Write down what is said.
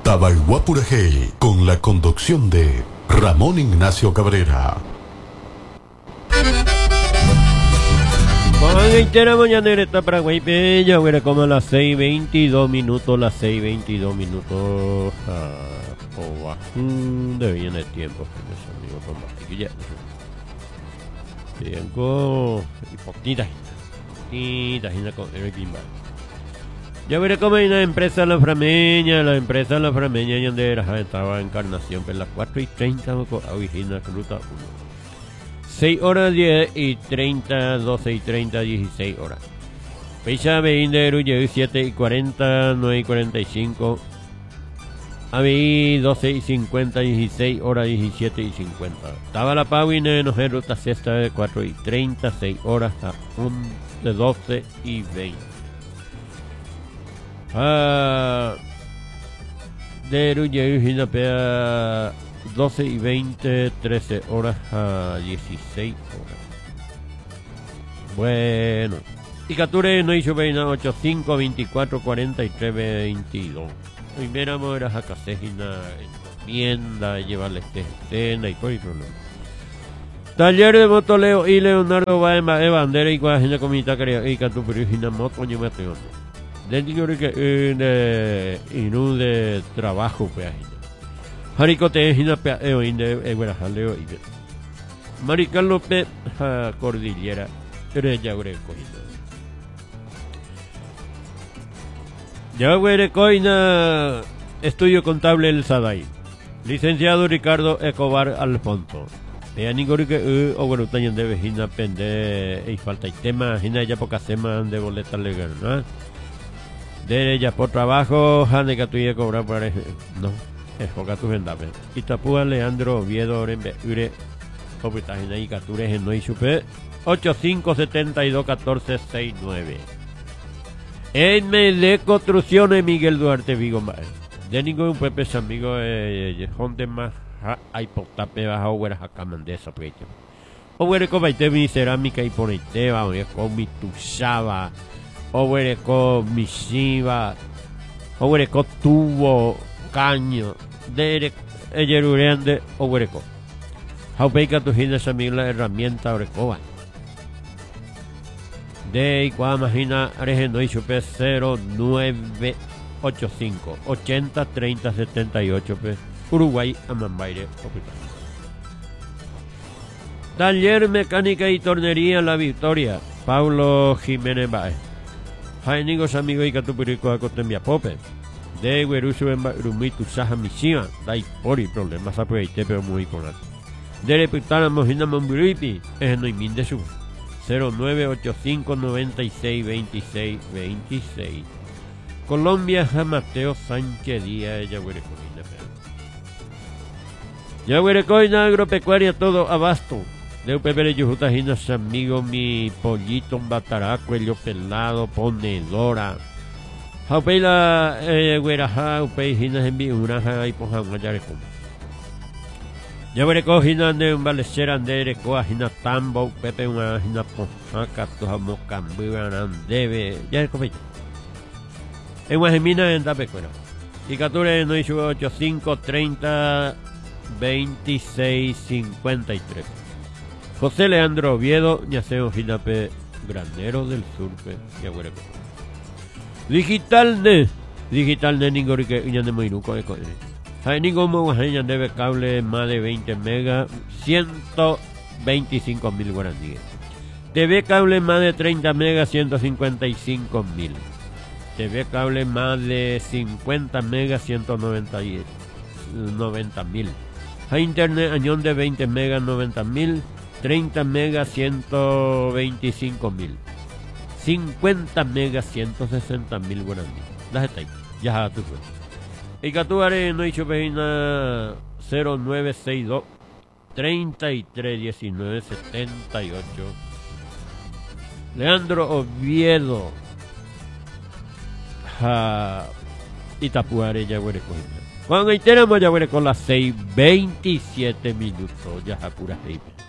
Tabaiguapurajey, con la conducción de Ramón Ignacio Cabrera. Juan Gaitera mañanera está para Guaypeña, güera, como a las 6:22 minutos, las 6:22 minutos. De bien el tiempo, mis amigos, con masticilla. Tiempo y poquita con el pimba. Ya veré cómo hay una empresa la frameña, y donde estaba Encarnación, pero las 4:30, Aguijina, Ruta 1. 6 horas 10 y 30, 12 y 30, 16 horas. Fecha de Ruye 7 y 40, 9 y 45. Avi 12 y 50, 16 horas, 17 y 50. Estaba la Pauine, no sé, ruta sexta de 4 y 30, 6 horas a 11, 12 y 20. De Ruye Ginapea 12 y 20, 13 horas a 16 horas. Bueno. Y Cature no hizo pena 85, 24, 43, 22. Primera era Jacasejina, encomienda, llevarle escena y por el problema. Taller de motoleo y Leonardo Baema de bandera y cuajina comita quería y Catupirigina moto y mateo. Dentro que inu de trabajo peajina. Jaricote hina peajeo inde jaleo y Marical López Cordillera Yaure Coina. Yaure Coina, estudio contable el Sadai. Licenciado Ricardo Escobar Alfonso. Ningún que Oguerutañan de vejina pende y falta y tema, hina ya poca sema de boleta legal, ¿no? De ella por trabajo, Jane Catuya cobrar por no, es poca tu vendame. Itapúa Leandro Oviedo Orembe Ure, Opitagina y Catures en Noy Supe, 85721469. En de construcciones Miguel Duarte Vigo, de ningún Pepe amigo, Honte más. Hay potape baja o jacamandesa precio. O cobaite mi cerámica y poneteba, o con mi tushaba, o con mi shiva, o con tubo, caño, de eyerureande, o hueco. Jaupeika tu gina amiga la herramienta orecoba. De igual imagina regendo y chupe 0985 80 30 78 pe. Uruguay, Amambaire, Hospital. Taller Mecánica y Tornería La Victoria, Paulo Jiménez Baez. Jainigos amigos y Catupirico a Cotembia Pope. De Guerusu en Rumitu Saja Mishima, Dai Pori, problemas a proyectar, pero muy con la. De Reputar a Mojina Momburipi, es no imin de su 0985 96 26 26. Colombia, Mateo Sánchez Díaz, Yaguere Colina. Yaguerecoina agropecuaria todo abasto. De UPB Yujutajinas amigo mi pollito, un bataraco, ello pelado, ponedora. Jaupeila Gueraja, Upeijinas en Viuraja y Pojan Yarecom. Yaguerecojinas de un valecera de Recoajina Tambo, Pepe una Jina Pojaca, Tojamos Camburan, Debe, Yarecomita. En Guajimina en Tapecuera. Y Cature no hizo 8530 2653. José Leandro Oviedo, Ñaseo Ginape, Granero del Surpe, Yaguereco. Digital de ningún que de Moinuco de Coine. Hay ningún mojaña debe cable más de 20 megas, 125.000 guaraníes. TV cable más de 30 megas, 155.000. TV cable más de 50 megas, 190.000. A internet añón de 20 megas 90.000, 30 megas 125.000, 50 megas 160.000 guaraní. Las está ahí, ya a tu cuenta. Y Catuare no hizo pena 0962 3319 78. Leandro Oviedo, Itapuare, Yaguere Cojina. Cuando enteramos ya con las 6:27 minutos, ya a pura